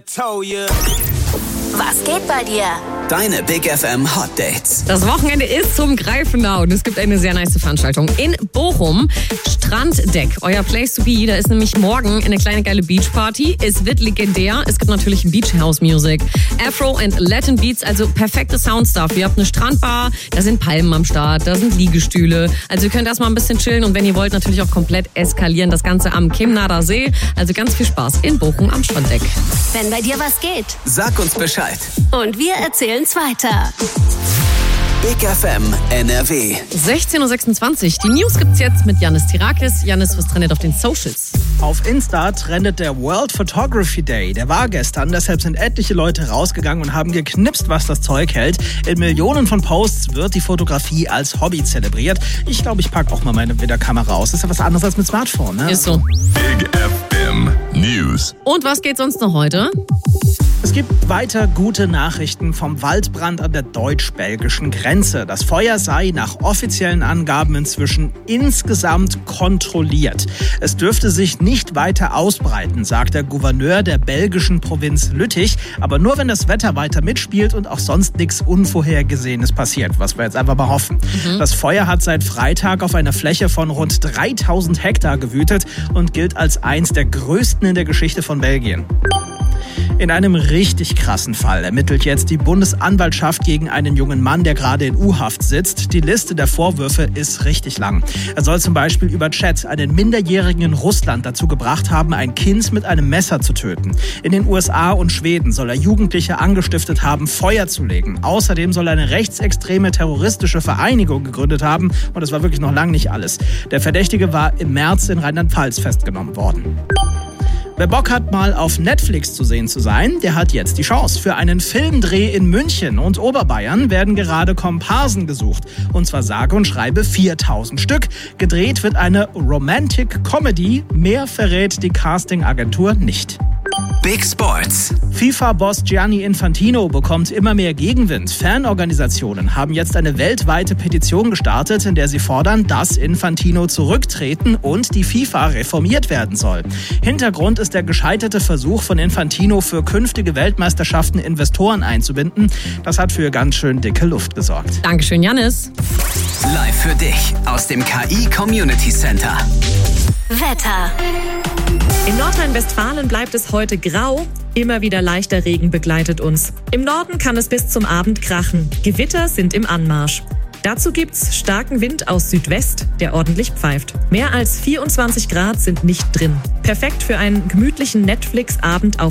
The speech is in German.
Was geht bei dir? Deine Big FM Hot Dates. Das Wochenende ist zum Greifen nah und es gibt eine sehr nice Veranstaltung in Bochum. Stranddeck, euer Place to be. Da ist nämlich morgen eine kleine geile Beachparty. Es wird legendär. Es gibt natürlich Beach House Music, Afro and Latin Beats, also perfekte Soundstuff. Ihr habt eine Strandbar, da sind Palmen am Start, da sind Liegestühle. Also ihr könnt erstmal ein bisschen chillen und wenn ihr wollt, natürlich auch komplett eskalieren. Das Ganze am Chemnader See. Also ganz viel Spaß in Bochum am Stranddeck. Wenn bei dir was geht. Sag uns Bescheid. Und wir erzählen's weiter. Big FM NRW. 16.26 Uhr. Die News gibt's jetzt mit Yannis Tirakis. Yannis, was trendet auf den Socials? Auf Insta trendet der World Photography Day. Der war gestern, deshalb sind etliche Leute rausgegangen und haben geknipst, was das Zeug hält. In Millionen von Posts wird die Fotografie als Hobby zelebriert. Ich glaube, ich packe auch mal meine Kamera aus. Ist ja was anderes als mit Smartphone, ne? Ist so. Big FM News. Und was geht sonst noch heute? Es gibt weiter gute Nachrichten vom Waldbrand an der deutsch-belgischen Grenze. Das Feuer sei nach offiziellen Angaben inzwischen insgesamt kontrolliert. Es dürfte sich nicht weiter ausbreiten, sagt der Gouverneur der belgischen Provinz Lüttich. Aber nur, wenn das Wetter weiter mitspielt und auch sonst nichts Unvorhergesehenes passiert, was wir jetzt einfach mal hoffen. Das Feuer hat seit Freitag auf einer Fläche von rund 3000 Hektar gewütet und gilt als eins der größten in der Geschichte von Belgien. In einem richtig krassen Fall ermittelt jetzt die Bundesanwaltschaft gegen einen jungen Mann, der gerade in U-Haft sitzt. Die Liste der Vorwürfe ist richtig lang. Er soll zum Beispiel über Chat einen Minderjährigen in Russland dazu gebracht haben, ein Kind mit einem Messer zu töten. In den USA und Schweden soll er Jugendliche angestiftet haben, Feuer zu legen. Außerdem soll er eine rechtsextreme terroristische Vereinigung gegründet haben. Und das war wirklich noch lange nicht alles. Der Verdächtige war im März in Rheinland-Pfalz festgenommen worden. Wer Bock hat, mal auf Netflix zu sehen zu sein, der hat jetzt die Chance. Für einen Filmdreh in München und Oberbayern werden gerade Komparsen gesucht. Und zwar sage und schreibe 4000 Stück. Gedreht wird eine Romantic Comedy. Mehr verrät die Castingagentur nicht. Big Sports. FIFA-Boss Gianni Infantino bekommt immer mehr Gegenwind. Fanorganisationen haben jetzt eine weltweite Petition gestartet, in der sie fordern, dass Infantino zurücktreten und die FIFA reformiert werden soll. Hintergrund ist der gescheiterte Versuch von Infantino, für künftige Weltmeisterschaften Investoren einzubinden. Das hat für ganz schön dicke Luft gesorgt. Dankeschön, Yannis. Live für dich aus dem KI Community Center. Wetter. In Nordrhein-Westfalen bleibt es heute grau. Immer wieder leichter Regen begleitet uns. Im Norden kann es bis zum Abend krachen. Gewitter sind im Anmarsch. Dazu gibt's starken Wind aus Südwest, der ordentlich pfeift. Mehr als 24 Grad sind nicht drin. Perfekt für einen gemütlichen Netflix-Abend auf